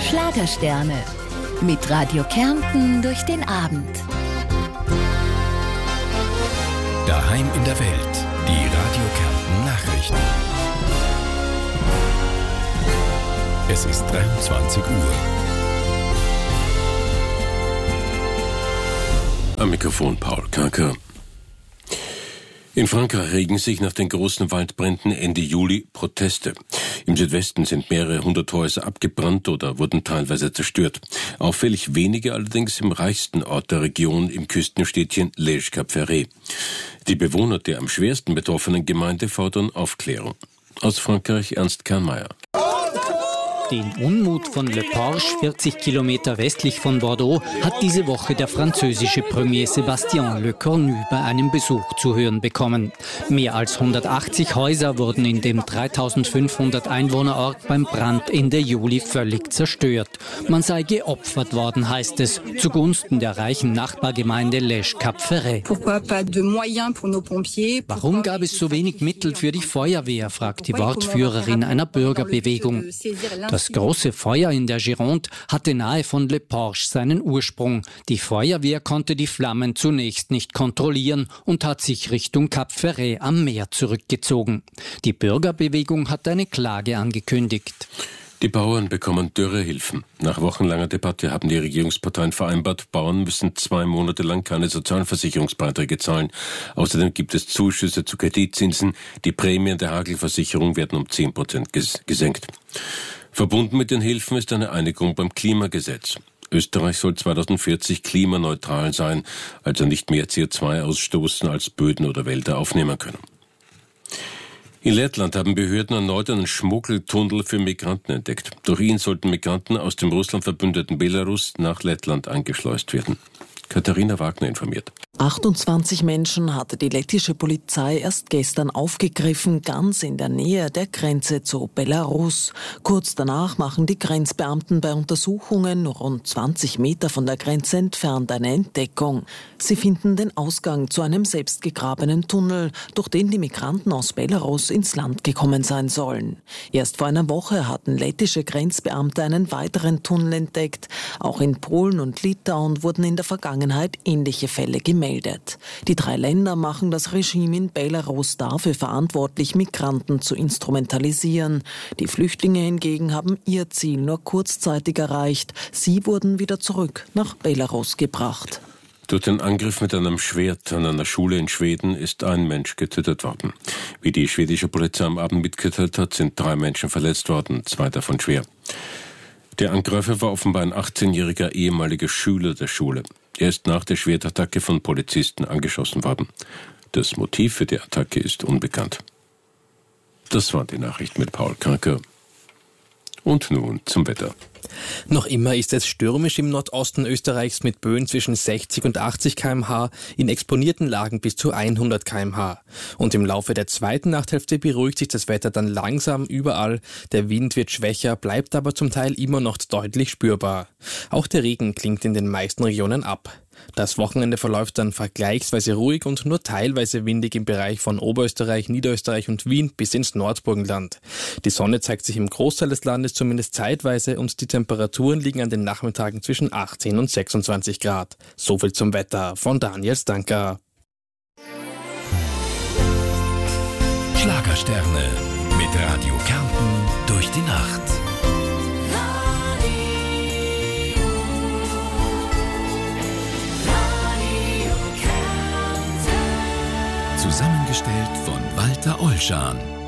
Schlagersterne. Mit Radio Kärnten durch den Abend. Daheim in der Welt. Die Radio Kärnten Nachrichten. Es ist 23 Uhr. Am Mikrofon Paul Kanker. In Frankreich regen sich nach den großen Waldbränden Ende Juli Proteste. Im Südwesten sind mehrere hundert Häuser abgebrannt oder wurden teilweise zerstört. Auffällig wenige allerdings im reichsten Ort der Region, im Küstenstädtchen Lège-Cap-Ferret. Die Bewohner der am schwersten betroffenen Gemeinde fordern Aufklärung. Aus Frankreich Ernst Kernmeier. Den Unmut von Le Porche, 40 Kilometer westlich von Bordeaux, hat diese Woche der französische Premier Sébastien Lecornu bei einem Besuch zu hören bekommen. Mehr als 180 Häuser wurden in dem 3500 Einwohnerort beim Brand Ende Juli völlig zerstört. Man sei geopfert worden, heißt es, zugunsten der reichen Nachbargemeinde Lège-Cap-Ferret. Warum gab es so wenig Mittel für die Feuerwehr, fragt die Wortführerin einer Bürgerbewegung. Das große Feuer in der Gironde hatte nahe von Le Porche seinen Ursprung. Die Feuerwehr konnte die Flammen zunächst nicht kontrollieren und hat sich Richtung Cap-Ferret am Meer zurückgezogen. Die Bürgerbewegung hat eine Klage angekündigt. Die Bauern bekommen Dürrehilfen. Nach wochenlanger Debatte haben die Regierungsparteien vereinbart, Bauern müssen 2 Monate lang keine Sozialversicherungsbeiträge zahlen. Außerdem gibt es Zuschüsse zu Kreditzinsen. Die Prämien der Hagelversicherung werden um 10% gesenkt. Verbunden mit den Hilfen ist eine Einigung beim Klimagesetz. Österreich soll 2040 klimaneutral sein, also nicht mehr CO2 ausstoßen, als Böden oder Wälder aufnehmen können. In Lettland haben Behörden erneut einen Schmuggeltunnel für Migranten entdeckt. Durch ihn sollten Migranten aus dem Russland verbündeten Belarus nach Lettland eingeschleust werden. Katharina Wagner informiert. 28 Menschen hatte die lettische Polizei erst gestern aufgegriffen, ganz in der Nähe der Grenze zu Belarus. Kurz danach machen die Grenzbeamten bei Untersuchungen rund 20 Meter von der Grenze entfernt eine Entdeckung. Sie finden den Ausgang zu einem selbstgegrabenen Tunnel, durch den die Migranten aus Belarus ins Land gekommen sein sollen. Erst vor einer Woche hatten lettische Grenzbeamte einen weiteren Tunnel entdeckt. Auch in Polen und Litauen wurden in der Vergangenheit ähnliche Fälle gemeldet. Die 3 Länder machen das Regime in Belarus dafür verantwortlich, Migranten zu instrumentalisieren. Die Flüchtlinge hingegen haben ihr Ziel nur kurzzeitig erreicht. Sie wurden wieder zurück nach Belarus gebracht. Durch den Angriff mit einem Schwert an einer Schule in Schweden ist ein Mensch getötet worden. Wie die schwedische Polizei am Abend mitgeteilt hat, sind 3 Menschen verletzt worden, 2 davon schwer. Der Angreifer war offenbar ein 18-jähriger ehemaliger Schüler der Schule. Er ist nach der Schwertattacke von Polizisten angeschossen worden. Das Motiv für die Attacke ist unbekannt. Das war die Nachricht mit Paul Kanker. Und nun zum Wetter. Noch immer ist es stürmisch im Nordosten Österreichs mit Böen zwischen 60 und 80 km/h, in exponierten Lagen bis zu 100 km/h. Und im Laufe der zweiten Nachthälfte beruhigt sich das Wetter dann langsam überall. Der Wind wird schwächer, bleibt aber zum Teil immer noch deutlich spürbar. Auch der Regen klingt in den meisten Regionen ab. Das Wochenende verläuft dann vergleichsweise ruhig und nur teilweise windig im Bereich von Oberösterreich, Niederösterreich und Wien bis ins Nordburgenland. Die Sonne zeigt sich im Großteil des Landes zumindest zeitweise und die Temperaturen liegen an den Nachmittagen zwischen 18 und 26 Grad. Soviel zum Wetter von Daniel Stanka. Schlagersterne mit Radio Kärnten durch die Nacht. Zusammengestellt von Walter Olschan.